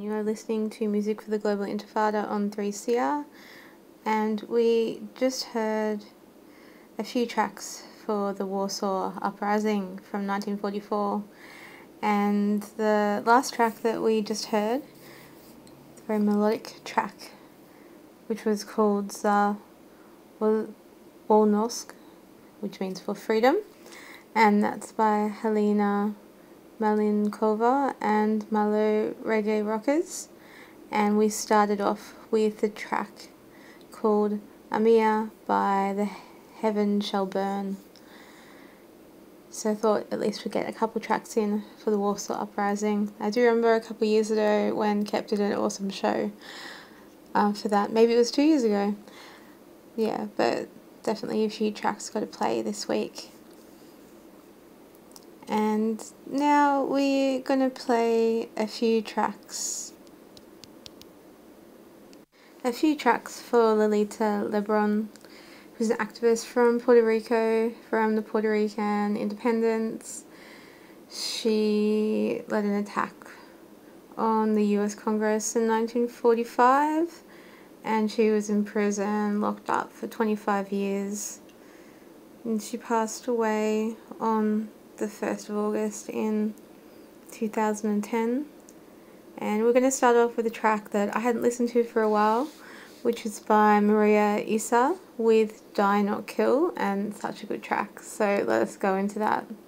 You are listening to Music for the Global Intifada on 3CR, and we just heard a few tracks for the Warsaw Uprising from 1944, and the last track that we just heard, a very melodic track, which was called Za Wolność, which means for freedom, and that's by Helena Malinkova and Malo Reggae Rockers. And we started off with the track called Amia by The Heaven Shall Burn. So I thought at least we'd get a couple tracks in for the Warsaw Uprising. I do remember a couple years ago when Kep did an awesome show for that. Maybe it was 2 years ago. Yeah, but definitely a few tracks got to play this week. And now we're going to play a few tracks for Lolita Lebron, who's an activist from Puerto Rico, from the Puerto Rican independence. She led an attack on the US Congress in 1945, and she was in prison, locked up for 25 years. And she passed away on the 1st of August in 2010. And we're going to start off with a track that I hadn't listened to for a while, which is by Maria Issa with Die Not Kill, and such a good track, so let us go into that.